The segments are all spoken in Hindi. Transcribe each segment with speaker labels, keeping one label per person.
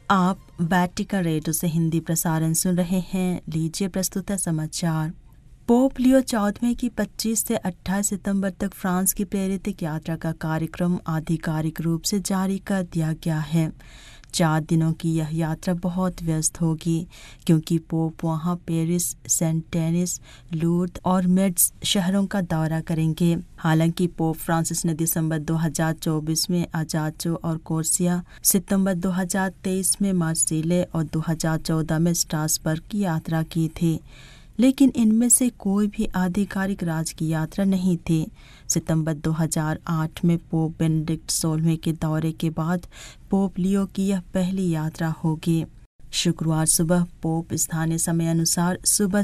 Speaker 1: आप वैटिकन रेडियो से हिंदी प्रसारण सुन रहे हैं। लीजिए प्रस्तुत है समाचार। पोप लियो 14वें की 25 से 28 सितंबर तक फ्रांस की प्रेरित यात्रा का कार्यक्रम आधिकारिक रूप से जारी कर दिया गया है। 4 दिनों की यह यात्रा बहुत व्यस्त होगी क्योंकि पोप वहां पेरिस, सेंट डेनिस, लूर्द और मेड्स शहरों का दौरा करेंगे। हालांकि पोप फ्रांसिस ने दिसंबर 2024 में अजाचो और कोर्सिया, सितंबर 2023 में मार्सिले और 2014 में स्ट्रासबर्ग की यात्रा की थी, लेकिन इनमें से कोई भी आधिकारिक राजकीय यात्रा नहीं थी। सितंबर 2008 में पोप बेनेडिक्ट 16वें के दौरे के बाद पोप लियो की यह पहली यात्रा होगी। शुक्रवार सुबह पोप स्थानीय समय अनुसार सुबह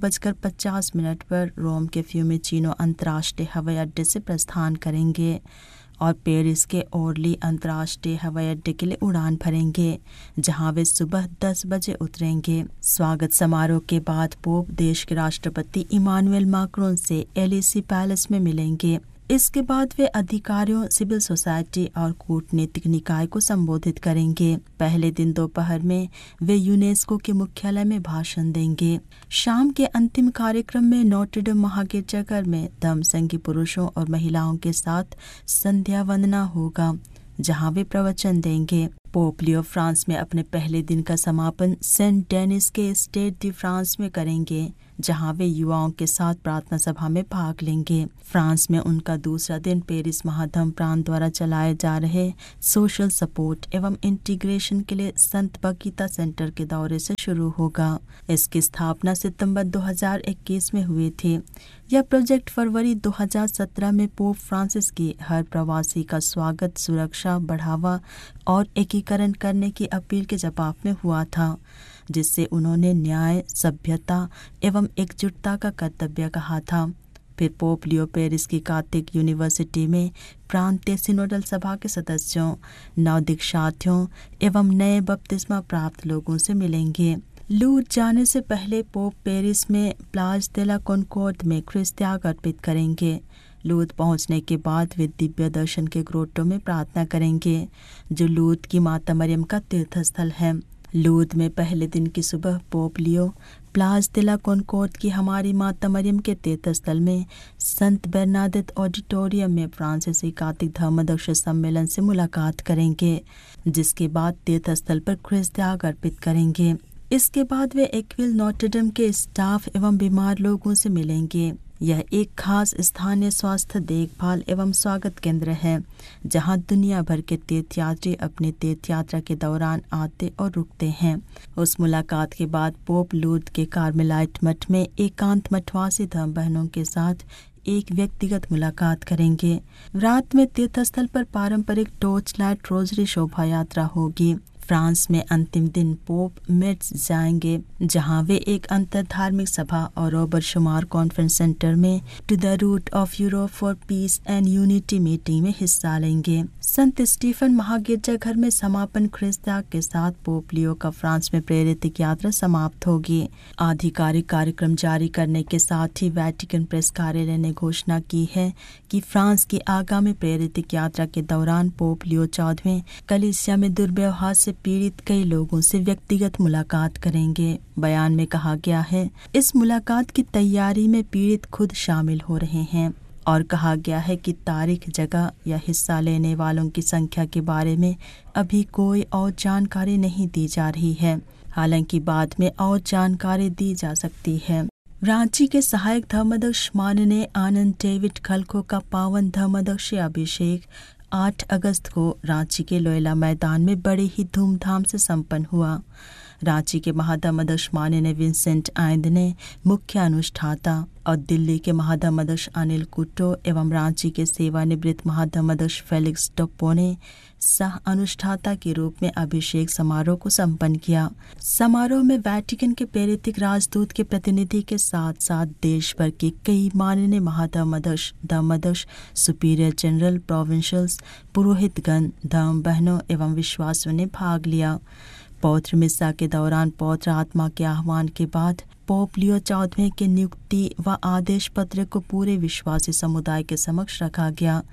Speaker 1: 7:50 पर रोम के फ्यूमिचिनो अंतर्राष्ट्रीय हवाई अड्डे से प्रस्थान करेंगे और पेरिस के ओर्ली अंतर्राष्ट्रीय हवाई अड्डे के लिए उड़ान भरेंगे, जहां वे सुबह 10 बजे उतरेंगे। स्वागत समारोह के बाद पोप देश के राष्ट्रपति इमानुएल मैक्रोन से एलिसी पैलेस में मिलेंगे। इसके बाद वे अधिकारियों, सिविल सोसाइटी और कूटनीतिक निकाय को संबोधित करेंगे। पहले दिन दोपहर में वे यूनेस्को के मुख्यालय में भाषण देंगे। शाम के अंतिम कार्यक्रम में नोट्रे-डेम महागिरजाघर में धर्मसंघी पुरुषों और महिलाओं के साथ संध्या वंदना होगा, जहां वे प्रवचन देंगे। पोप लियो फ्रांस में अपने पहले दिन का समापन सेंट डेनिस के स्टेड दी फ्रांस में करेंगे, जहां वे युवाओं के साथ प्रार्थना सभा में भाग लेंगे। फ्रांस में उनका दूसरा दिन पेरिस महाधर्म प्रांत द्वारा चलाए जा रहे सोशल सपोर्ट एवं इंटीग्रेशन के लिए संत बगीता सेंटर के दौरे से शुरू होगा। इसकी स्थापना सितंबर 2021 में हुई थी। यह प्रोजेक्ट फरवरी 2017 में पोप फ्रांसिस की हर प्रवासी का स्वागत, सुरक्षा, बढ़ावा और एकीकरण करने की अपील के जवाब में हुआ था, जिससे उन्होंने न्याय, सभ्यता एवं एकजुटता का कर्तव्य कहा था। फिर पोप लियो पेरिस की कैथोलिक यूनिवर्सिटी में प्रांतीय सिनोडल सभा के सदस्यों, नवदीक्षार्थियों एवं नए बपतिस्मा प्राप्त लोगों से मिलेंगे। लूर्द जाने से पहले पोप पेरिस में प्लाज दे ला कॉनकॉर्ड में ख्रिस्त त्याग अर्पित करेंगे। लूर्द पहुंचने के बाद वे दिव्य दर्शन के ग्रोटों में प्रार्थना करेंगे, जो लूर्द की माता मरियम का तीर्थस्थल है। लूर्द में पहले दिन की सुबह पोप लियो प्लाज दे ला कॉनकॉर्ड की हमारी माता मरियम के तीर्थस्थल में संत बेर्नाडेट ऑडिटोरियम में फ्रांसीसी कैथोलिक धर्माध्यक्ष सम्मेलन से मुलाकात करेंगे, जिसके बाद तीर्थस्थल पर ख्रिस्त त्याग अर्पित करेंगे। इसके बाद वे एक्विल नोट्रे-डेम के स्टाफ एवं बीमार लोगों से मिलेंगे। यह एक खास स्थानीय स्वास्थ्य देखभाल एवं स्वागत केंद्र है, जहां दुनिया भर के तीर्थयात्री अपनी तीर्थ यात्रा के दौरान आते और रुकते हैं। उस मुलाकात के बाद पोप लूर्द के कार्मेलाइट मठ में एकांत मठवासी धर्म बहनों के साथ एक व्यक्तिगत मुलाकात करेंगे। रात में तीर्थस्थल पर पारंपरिक टॉर्च लाइट रोजरी शोभा यात्रा होगी। फ्रांस में अंतिम दिन पोप मेड्स जाएंगे, जहां वे एक अंतर धार्मिक सभा और रॉबर्ट शुमार कॉन्फ्रेंस सेंटर में to the root of Europe for piece and unity meeting में हिस्सा लेंगे। संत स्टीफन महागिरजाघर में समापन ख्रिस्त त्याग के साथ पोप लियो का फ्रांस में प्रेरित यात्रा समाप्त होगी। आधिकारिक कार्यक्रम जारी करने के साथ ही वैटिकन प्रेस कार्यालय ने घोषणा की है कि फ्रांस की आगामी प्रेरित यात्रा के दौरान पोप लियो 14वें कलीसिया में दुर्व्यवहार से पीड़ित कई लोगों से व्यक्तिगत मुलाकात करेंगे। बयान में कहा गया है, इस मुलाकात की तैयारी में पीड़ित खुद शामिल हो रहे हैं और कहा गया है कि तारीख, जगह या हिस्सा लेने वालों की संख्या के बारे में अभी कोई और जानकारी नहीं दी जा रही है। हालांकि बाद में और जानकारी दी जा सकती है। रांची के सहायक धर्माध्यक्ष माननीय आनंद डेविड खलखो का पावन धर्माध्यक्षीय अभिषेक 8 अगस्त को रांची के लोयला मैदान में बड़े ही धूमधाम से संपन्न हुआ। रांची के महाधर्माध्यक्ष माननीय विंसेंट आइंद ने मुख्य अनुष्ठाता और दिल्ली के महाधर्माध्यक्ष अनिल कुट्टो एवं रांची के सेवानिवृत्त महाधर्माध्यक्ष फेलिक्स टोप्पो ने सह अनुष्ठाता के रूप में अभिषेक समारोह को संपन्न किया। समारोह में वैटिकन के प्रेरित राजदूत के प्रतिनिधि के साथ साथ देश भर के कई माननीय महाधर्माध्यक्ष, धर्माध्यक्ष, सुपीरियर जनरल, प्रोविंशियल्स, पुरोहितगण, धर्म बहनों एवं विश्वासियों ने भाग लिया। पौत्र मिस्सा के दौरान पौत्र आत्मा के आह्वान के बाद पोप लियो 14वें के नियुक्ति व आदेश पत्र को पूरे विश्वासी समुदाय के समक्ष रखा गया।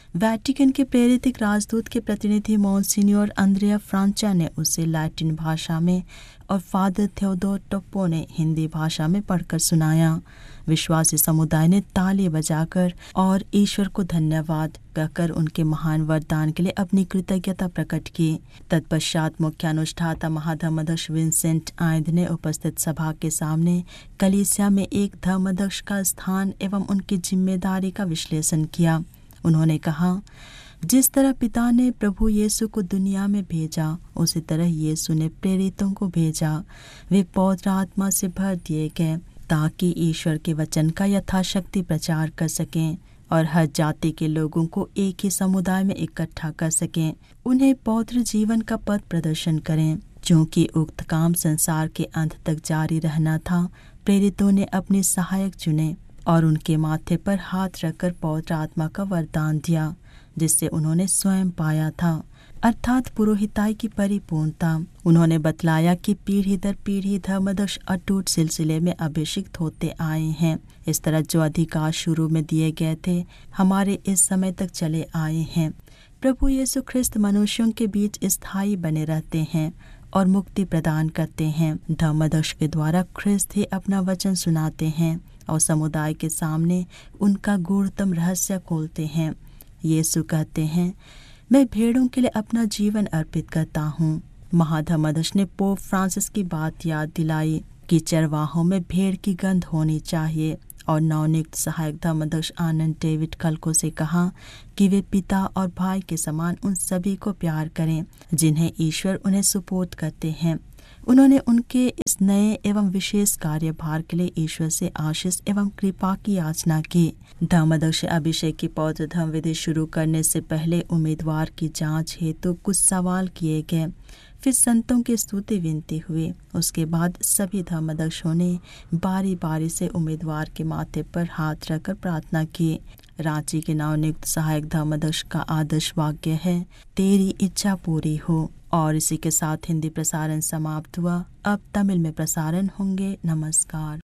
Speaker 1: वेटिकन के प्रेरित राजदूत के प्रतिनिधि मोन्सिन्योर अंद्रेया फ्रांचा ने उसे लैटिन भाषा में और फादर थियोडोर टोप्पो ने हिंदी भाषा में पढ़कर सुनाया। विश्वासी समुदाय ने ताली बजाकर और ईश्वर को धन्यवाद कहकर उनके महान वरदान के लिए अपनी कृतज्ञता प्रकट की। तत्पश्चात मुख्य अनुष्ठाता महाधर्माध्यक्ष विंसेंट आयंध ने उपस्थित सभा के सामने कलीसिया में एक धर्माध्यक्ष का स्थान एवं उनकी जिम्मेदारी का विश्लेषण किया। उन्होंने कहा, जिस तरह पिता ने प्रभु यीशु को दुनिया में भेजा, उसी तरह यीशु ने प्रेरितों को भेजा। वे पवित्र आत्मा से भर दिए गए ताकि ईश्वर के वचन का यथाशक्ति प्रचार कर सकें और हर जाति के लोगों को एक ही समुदाय में इकट्ठा कर सकें, उन्हें पवित्र जीवन का पथ प्रदर्शन करें। क्योंकि उक्त काम संसार के अंत तक जारी रहना था, प्रेरितों ने अपने सहायक चुने और उनके माथे पर हाथ रखकर पवित्र आत्मा का वरदान दिया, जिससे उन्होंने स्वयं पाया था, अर्थात पुरोहिताई की परिपूर्णता। उन्होंने बतलाया कि पीढ़ी दर पीढ़ी धर्माध्यक्ष अटूट सिलसिले में अभिषिक्त होते आए हैं। इस तरह जो अधिकार शुरू में दिए गए थे, हमारे इस समय तक चले आए हैं। प्रभु यीशु ख्रिस्त मनुष्यों के बीच स्थायी बने रहते हैं और मुक्ति प्रदान करते हैं। धर्माध्यक्ष के द्वारा ख्रिस्त ही अपना वचन सुनाते हैं और समुदाय के सामने उनका गूढ़तम रहस्य खोलते हैं। यीशु कहते हैं, मैं भेड़ों के लिए अपना जीवन अर्पित करता हूँ। महाधर्माध्यक्ष ने पोप फ्रांसिस की बात याद दिलाई कि चरवाहों में भेड़ की गंध होनी चाहिए और नवनियुक्त सहायक धर्माध्यक्ष आनंद डेविड कल्को से कहा कि वे पिता और भाई के समान उन सभी को प्यार करें जिन्हें ईश्वर उन्हें सुपुर्द करते हैं। उन्होंने उनके इस नए एवं विशेष कार्यभार के लिए ईश्वर से आशीष एवं कृपा की याचना की। धर्माध्यक्ष अभिषेक की पवित्र धर्म विधि शुरू करने से पहले उम्मीदवार की जांच हेतु कुछ सवाल किए गए। फिर संतों की स्तुति विनती हुई। उसके बाद सभी धर्माध्यक्षों ने बारी बारी से उम्मीदवार के माथे पर हाथ रखकर प्रार्थना की। रांची के नवनियुक्त सहायक धर्माध्यक्ष का आदर्श वाक्य है, तेरी इच्छा पूरी हो। और इसी के साथ हिंदी प्रसारण समाप्त हुआ। अब तमिल में प्रसारण होंगे। नमस्कार।